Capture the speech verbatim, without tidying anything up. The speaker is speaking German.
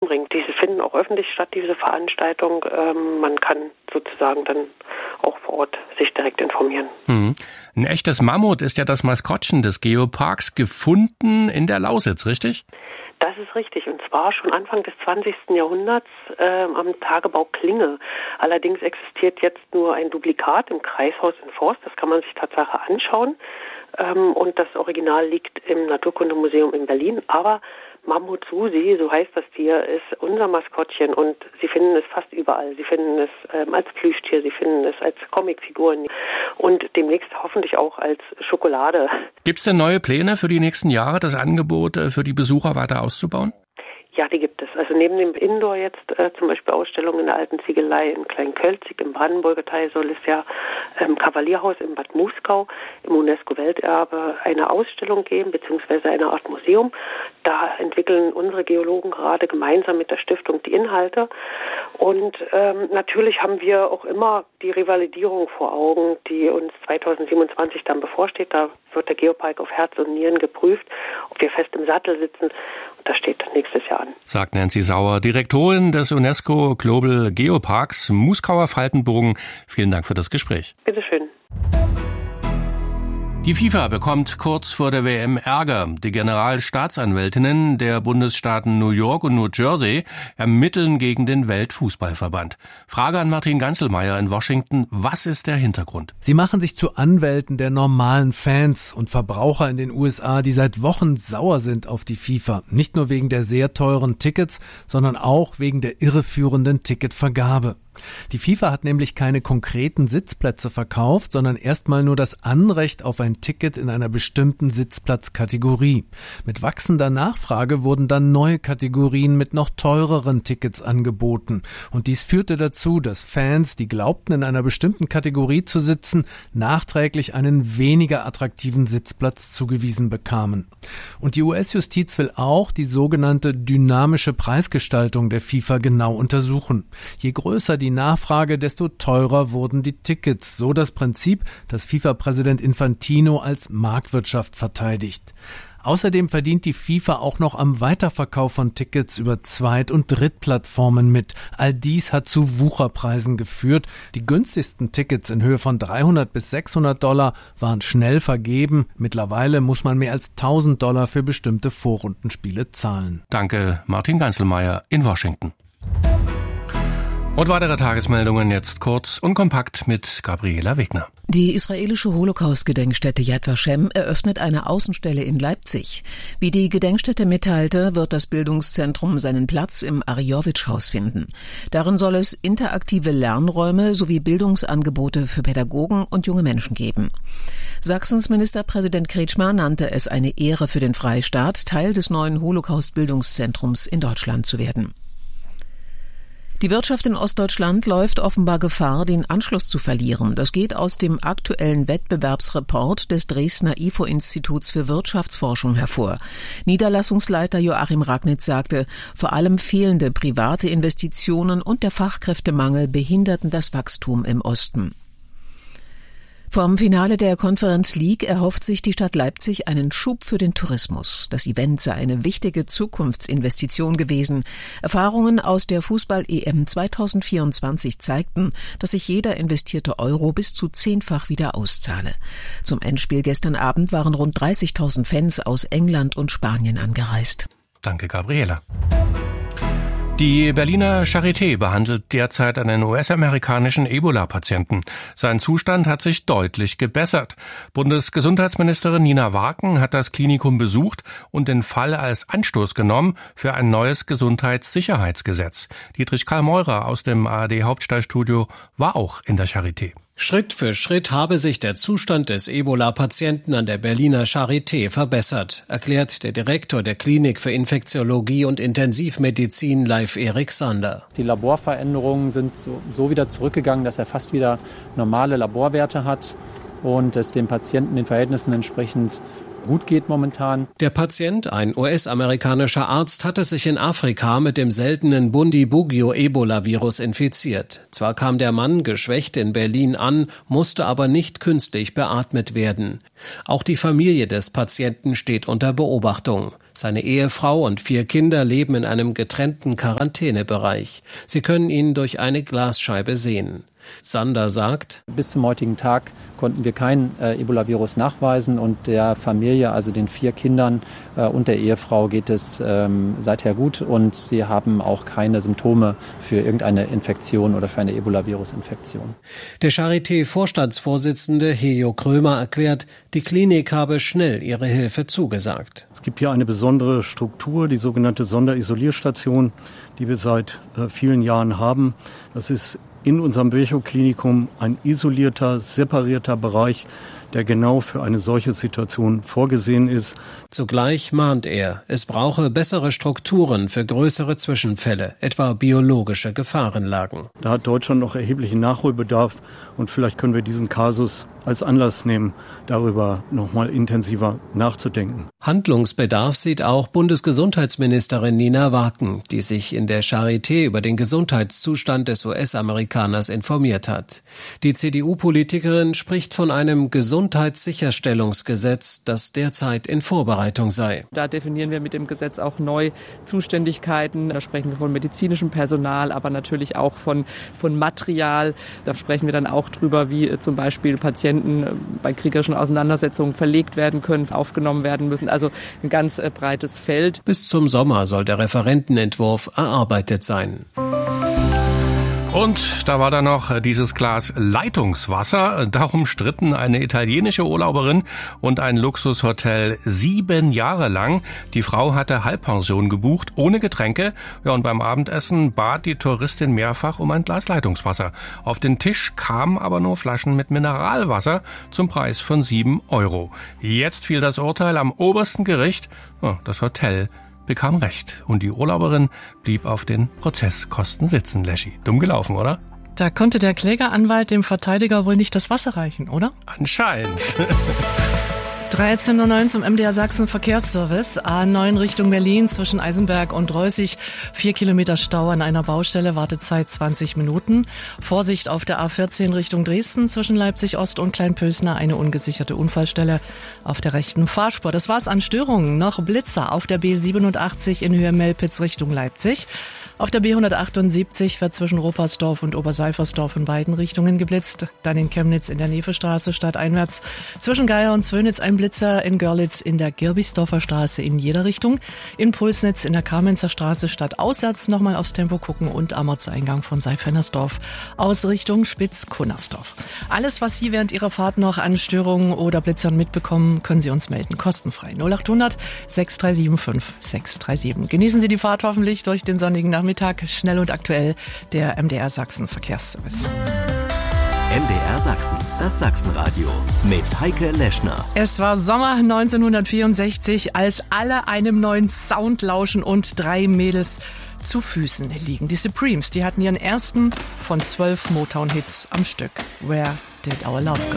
Ring. Diese finden auch öffentlich statt, diese Veranstaltung. Ähm, man kann sozusagen dann auch vor Ort sich direkt informieren. Hm. Ein echtes Mammut ist ja das Maskottchen des Geoparks, gefunden in der Lausitz, richtig? Das ist richtig, und zwar schon Anfang des zwanzigsten Jahrhunderts äh, am Tagebau Klinge. Allerdings existiert jetzt nur ein Duplikat im Kreishaus in Forst, das kann man sich Tatsache anschauen. Ähm, und das Original liegt im Naturkundemuseum in Berlin, aber Mammut Susi, so heißt das Tier, ist unser Maskottchen, und Sie finden es fast überall. Sie finden es ähm, als Plüschtier, Sie finden es als Comicfiguren und demnächst hoffentlich auch als Schokolade. Gibt es denn neue Pläne für die nächsten Jahre, das Angebot äh, für die Besucher weiter auszubauen? Ja, die gibt es. Also neben dem Indoor jetzt äh, zum Beispiel Ausstellungen in der Alten Ziegelei in Kleinkölzig, im Brandenburger Teil soll es ja im Kavalierhaus in Bad Muskau im UNESCO-Welterbe eine Ausstellung geben, beziehungsweise eine Art Museum. Da entwickeln unsere Geologen gerade gemeinsam mit der Stiftung die Inhalte. Und ähm, natürlich haben wir auch immer die Revalidierung vor Augen, die uns zweitausendsiebenundzwanzig dann bevorsteht. Da wird der Geopark auf Herz und Nieren geprüft, ob wir fest im Sattel sitzen. Und das steht nächstes Jahr an. Sagt Nancy Sauer, Direktorin des UNESCO Global Geoparks Muskauer-Faltenbogen. Vielen Dank für das Gespräch. Bitte schön. Die FIFA bekommt kurz vor der W M Ärger. Die Generalstaatsanwältinnen der Bundesstaaten New York und New Jersey ermitteln gegen den Weltfußballverband. Frage an Martin Ganzelmeier in Washington. Was ist der Hintergrund? Sie machen sich zu Anwälten der normalen Fans und Verbraucher in den U S A, die seit Wochen sauer sind auf die FIFA. Nicht nur wegen der sehr teuren Tickets, sondern auch wegen der irreführenden Ticketvergabe. Die FIFA hat nämlich keine konkreten Sitzplätze verkauft, sondern erstmal nur das Anrecht auf ein Ticket in einer bestimmten Sitzplatzkategorie. Mit wachsender Nachfrage wurden dann neue Kategorien mit noch teureren Tickets angeboten. Und dies führte dazu, dass Fans, die glaubten, in einer bestimmten Kategorie zu sitzen, nachträglich einen weniger attraktiven Sitzplatz zugewiesen bekamen. Und die U S-Justiz will auch die sogenannte dynamische Preisgestaltung der FIFA genau untersuchen. Je größer die Nachfrage, desto teurer wurden die Tickets. So das Prinzip, das FIFA-Präsident Infantino als Marktwirtschaft verteidigt. Außerdem verdient die FIFA auch noch am Weiterverkauf von Tickets über Zweit- und Drittplattformen mit. All dies hat zu Wucherpreisen geführt. Die günstigsten Tickets in Höhe von dreihundert bis sechshundert Dollar waren schnell vergeben. Mittlerweile muss man mehr als tausend Dollar für bestimmte Vorrundenspiele zahlen. Danke, Martin Ganzelmeier in Washington. Und weitere Tagesmeldungen jetzt kurz und kompakt mit Gabriela Wegner. Die israelische Holocaust-Gedenkstätte Yad Vashem eröffnet eine Außenstelle in Leipzig. Wie die Gedenkstätte mitteilte, wird das Bildungszentrum seinen Platz im Ariyowitsch-Haus finden. Darin soll es interaktive Lernräume sowie Bildungsangebote für Pädagogen und junge Menschen geben. Sachsens Ministerpräsident Kretschmer nannte es eine Ehre für den Freistaat, Teil des neuen Holocaust-Bildungszentrums in Deutschland zu werden. Die Wirtschaft in Ostdeutschland läuft offenbar Gefahr, den Anschluss zu verlieren. Das geht aus dem aktuellen Wettbewerbsreport des Dresdner I F O-Instituts für Wirtschaftsforschung hervor. Niederlassungsleiter Joachim Ragnitz sagte, vor allem fehlende private Investitionen und der Fachkräftemangel behinderten das Wachstum im Osten. Vom Finale der Conference League erhofft sich die Stadt Leipzig einen Schub für den Tourismus. Das Event sei eine wichtige Zukunftsinvestition gewesen. Erfahrungen aus der Fußball-E M zweitausendvierundzwanzig zeigten, dass sich jeder investierte Euro bis zu zehnfach wieder auszahle. Zum Endspiel gestern Abend waren rund dreißigtausend Fans aus England und Spanien angereist. Danke, Gabriela. Die Berliner Charité behandelt derzeit einen U S-amerikanischen Ebola-Patienten. Sein Zustand hat sich deutlich gebessert. Bundesgesundheitsministerin Nina Warken hat das Klinikum besucht und den Fall als Anstoß genommen für ein neues Gesundheitssicherheitsgesetz. Dietrich Karl Meurer aus dem A R D-Hauptstadtstudio war auch in der Charité. Schritt für Schritt habe sich der Zustand des Ebola-Patienten an der Berliner Charité verbessert, erklärt der Direktor der Klinik für Infektiologie und Intensivmedizin, Leif Erik Sander. Die Laborveränderungen sind so, so wieder zurückgegangen, dass er fast wieder normale Laborwerte hat und es dem Patienten den Verhältnissen entsprechend gut geht momentan. Der Patient, ein U S-amerikanischer Arzt, hatte sich in Afrika mit dem seltenen Bundibugyo-Ebola-Virus infiziert. Zwar kam der Mann geschwächt in Berlin an, musste aber nicht künstlich beatmet werden. Auch die Familie des Patienten steht unter Beobachtung. Seine Ehefrau und vier Kinder leben in einem getrennten Quarantänebereich. Sie können ihn durch eine Glasscheibe sehen. Sander sagt: Bis zum heutigen Tag konnten wir kein äh, Ebola-Virus nachweisen und der Familie, also den vier Kindern äh, und der Ehefrau geht es ähm, seither gut und sie haben auch keine Symptome für irgendeine Infektion oder für eine Ebola-Virus-Infektion. Der Charité-Vorstandsvorsitzende Hejo Krömer erklärt, die Klinik habe schnell ihre Hilfe zugesagt. Es gibt hier eine besondere Struktur, die sogenannte Sonderisolierstation, die wir seit äh, vielen Jahren haben. Das ist in unserem Virchow-Klinikum ein isolierter, separierter Bereich, der genau für eine solche Situation vorgesehen ist. Zugleich mahnt er, es brauche bessere Strukturen für größere Zwischenfälle, etwa biologische Gefahrenlagen. Da hat Deutschland noch erheblichen Nachholbedarf und vielleicht können wir diesen Kasus als Anlass nehmen, darüber noch mal intensiver nachzudenken. Handlungsbedarf sieht auch Bundesgesundheitsministerin Nina Waken, die sich in der Charité über den Gesundheitszustand des U S-Amerikaners informiert hat. Die C D U-Politikerin spricht von einem Gesundheitssicherstellungsgesetz, das derzeit in Vorbereitung sei. Da definieren wir mit dem Gesetz auch neu Zuständigkeiten. Da sprechen wir von medizinischem Personal, aber natürlich auch von, von Material. Da sprechen wir dann auch drüber, wie zum Beispiel Patienten bei kriegerischen Auseinandersetzungen verlegt werden können, aufgenommen werden müssen. Also ein ganz äh, breites Feld. Bis zum Sommer soll der Referentenentwurf erarbeitet sein. Und da war da noch dieses Glas Leitungswasser. Darum stritten eine italienische Urlauberin und ein Luxushotel sieben Jahre lang. Die Frau hatte Halbpension gebucht, ohne Getränke. Ja, und beim Abendessen bat die Touristin mehrfach um ein Glas Leitungswasser. Auf den Tisch kamen aber nur Flaschen mit Mineralwasser zum Preis von sieben Euro. Jetzt fiel das Urteil am obersten Gericht. Oh, das Hotel bekam Recht und die Urlauberin blieb auf den Prozesskosten sitzen, Leschi. Dumm gelaufen, oder? Da konnte der Klägeranwalt dem Verteidiger wohl nicht das Wasser reichen, oder? Anscheinend. dreizehn Uhr neun zum M D R Sachsen Verkehrsservice. A neun Richtung Berlin zwischen Eisenberg und Reußig. Vier Kilometer Stau an einer Baustelle, Wartezeit zwanzig Minuten. Vorsicht auf der A vierzehn Richtung Dresden zwischen Leipzig Ost und Kleinpösner. Eine ungesicherte Unfallstelle auf der rechten Fahrspur. Das war's an Störungen. Noch Blitzer auf der B siebenundachtzig in Höhe Melpitz Richtung Leipzig. Auf der B hundertachtundsiebzig wird zwischen Ropersdorf und Oberseifersdorf in beiden Richtungen geblitzt. Dann in Chemnitz in der Nefestraße stadteinwärts. Zwischen Geier und Zwönitz ein Blitzer, in Görlitz in der Girbichtsdorfer Straße in jeder Richtung. In Pulsnitz in der Kamenzer Straße stadtauswärts nochmal aufs Tempo gucken und am Ortseingang von Seifennersdorf aus Richtung Spitz-Kunnersdorf. Alles, was Sie während Ihrer Fahrt noch an Störungen oder Blitzern mitbekommen, können Sie uns melden. Kostenfrei. null acht hundert sechs drei sieben fünf sechs drei sieben. Genießen Sie die Fahrt hoffentlich durch den sonnigen Nachmittag. Mittag, schnell und aktuell, der M D R Sachsen Verkehrsservice. M D R Sachsen, das Sachsenradio mit Heike Leschner. Es war Sommer neunzehnhundertvierundsechzig, als alle einem neuen Sound lauschen und drei Mädels zu Füßen liegen. Die Supremes, die hatten ihren ersten von zwölf Motown-Hits am Stück. Where did our love go?